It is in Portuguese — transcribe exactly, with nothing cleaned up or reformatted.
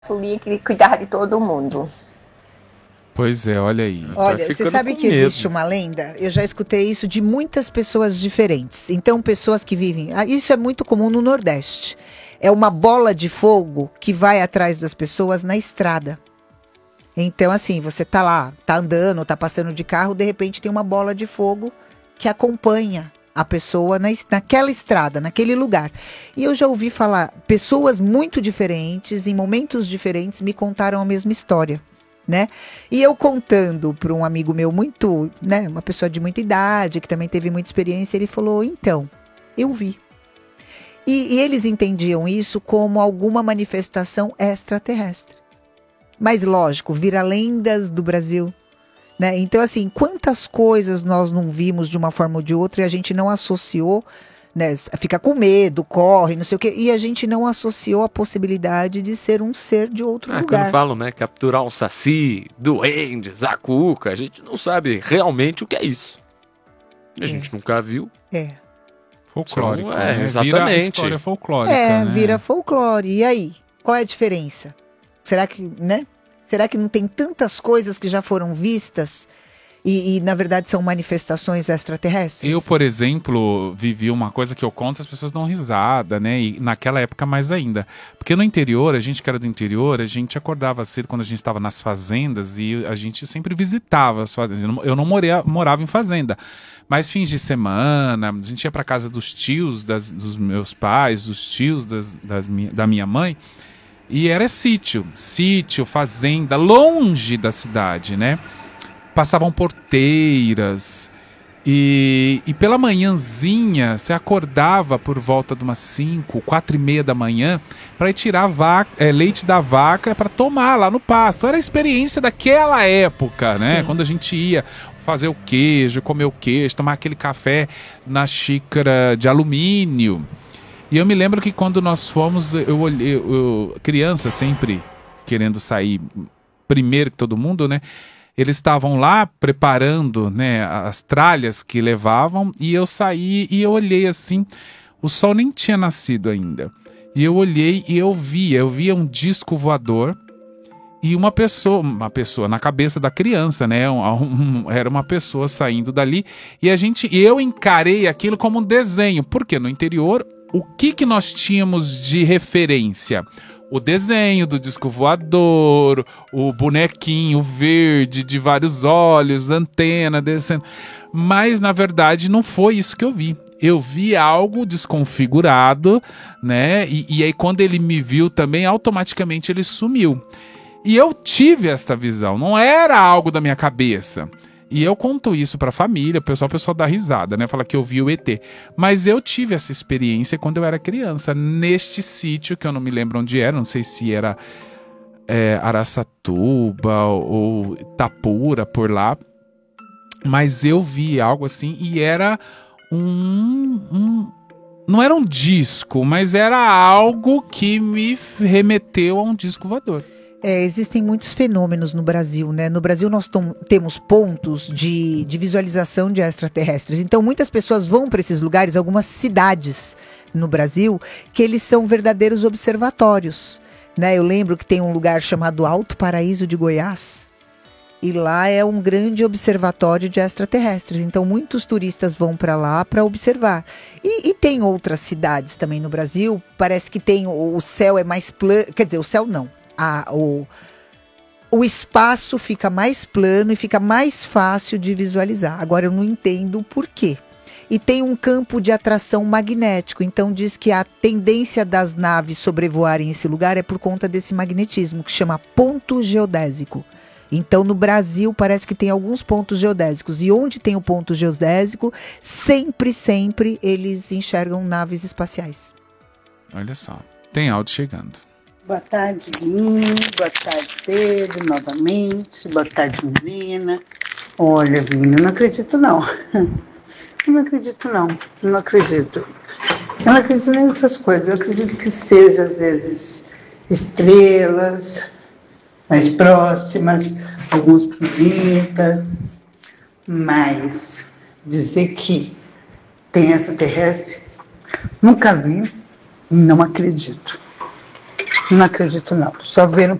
Sulia que cuidava de todo mundo. Pois é, olha aí. Olha, você sabe que medo. existe uma lenda? Eu já escutei isso de muitas pessoas diferentes. Então, pessoas que vivem... Ah, isso é muito comum no Nordeste. É uma bola de fogo que vai atrás das pessoas na estrada. Então, assim, você tá lá, tá andando, tá passando de carro, de repente tem uma bola de fogo que acompanha a pessoa na, naquela estrada, naquele lugar. E eu já ouvi falar, pessoas muito diferentes, em momentos diferentes, me contaram a mesma história. Né? E eu contando para um amigo meu muito, né, uma pessoa de muita idade, que também teve muita experiência, ele falou, então, eu vi. E, e eles entendiam isso como alguma manifestação extraterrestre. Mas lógico, vira lendas do Brasil, né? Então assim, quantas coisas nós não vimos de uma forma ou de outra e a gente não associou, né? Fica com medo, corre, não sei o quê, e a gente não associou a possibilidade de ser um ser de outro ah, lugar. Quando falam, né, capturar um saci, duendes, a cuca, a gente não sabe realmente o que é isso. A É. gente nunca viu. É. Folclórico, Então, é, né? exatamente. Vira história folclórica, É, né? vira folclore. E aí? Qual é a diferença? Será que, né? Será que não tem tantas coisas que já foram vistas e, e na verdade, são manifestações extraterrestres? Eu, por exemplo, vivi uma coisa que eu conto, as pessoas dão risada, né? E naquela época mais ainda. Porque no interior, a gente que era do interior, a gente acordava cedo quando a gente estava nas fazendas e a gente sempre visitava as fazendas. Eu não, eu não moria, morava em fazenda. Mas fins de semana, a gente ia para casa dos tios, das, dos meus pais, dos tios das, das, da minha mãe. E era sítio, sítio, fazenda, longe da cidade, né? Passavam porteiras e, e pela manhãzinha você acordava por volta de umas cinco, quatro e meia da manhã para ir tirar vaca, é, leite da vaca para tomar lá no pasto. Era a experiência daquela época, né? Sim. Quando a gente ia fazer o queijo, comer o queijo, tomar aquele café na xícara de alumínio. E eu me lembro que quando nós fomos, eu olhei, eu, criança sempre querendo sair primeiro que todo mundo, né? Eles estavam lá preparando, né, as tralhas que levavam e eu saí e eu olhei assim, o sol nem tinha nascido ainda. E eu olhei e eu via, eu via um disco voador e uma pessoa, uma pessoa na cabeça da criança, né? Um, um, era uma pessoa saindo dali e a gente, eu encarei aquilo como um desenho, porque no interior o que que nós tínhamos de referência? O desenho do disco voador, o bonequinho verde de vários olhos, antena descendo. Mas, na verdade, não foi isso que eu vi. Eu vi algo desconfigurado, né? E, e aí, quando ele me viu também, automaticamente ele sumiu. E eu tive esta visão, não era algo da minha cabeça. E eu conto isso pra família, o pessoal, o pessoal dá risada, né? Fala que eu vi o E T. Mas eu tive essa experiência quando eu era criança, neste sítio, que eu não me lembro onde era, não sei se era é, Araçatuba ou Itapura, por lá. Mas eu vi algo assim e era um... um não era um disco, mas era algo que me remeteu a um disco voador. É, existem muitos fenômenos no Brasil, né? No Brasil nós tom, temos pontos de, de visualização de extraterrestres. Então muitas pessoas vão para esses lugares, algumas cidades no Brasil, que eles são verdadeiros observatórios, né? Eu lembro que tem um lugar chamado Alto Paraíso de Goiás, e lá é um grande observatório de extraterrestres. Então muitos turistas vão para lá para observar. E, e tem outras cidades também no Brasil, parece que tem o, o céu é mais plano, quer dizer, o céu não. A, o, o espaço fica mais plano e fica mais fácil de visualizar. Agora eu não entendo o porquê. E tem um campo de atração magnético, então diz que a tendência das naves sobrevoarem esse lugar é por conta desse magnetismo, que chama ponto geodésico. Então no Brasil parece que tem alguns pontos geodésicos, e onde tem o ponto geodésico, sempre, sempre eles enxergam naves espaciais. Olha só, tem áudio chegando. Boa tarde, Vini. Boa tarde, Pedro, novamente. Boa tarde, menina. Olha, Vini, eu não acredito, não. Eu não acredito, não. Eu não acredito. Eu não acredito nem nessas coisas. Eu acredito que seja, às vezes, estrelas mais próximas, alguns planetas. Mas dizer que tem extraterrestre, nunca vi e não acredito. Não acredito não. Só vendo